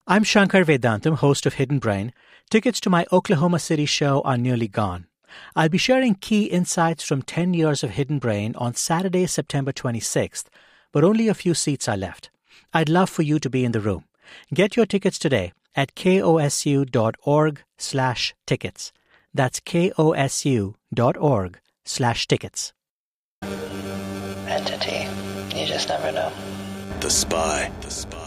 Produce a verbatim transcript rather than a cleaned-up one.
I'm Shankar Vedantam, host of Hidden Brain. Tickets to my Oklahoma City show are nearly gone. I'll be sharing key insights from ten years of Hidden Brain on Saturday, September twenty-sixth, but only a few seats are left. I'd love for you to be in the room. Get your tickets today at kosu.org slash tickets. That's kosu.org slash tickets. Entity. You just never know. The Spy. The Spy.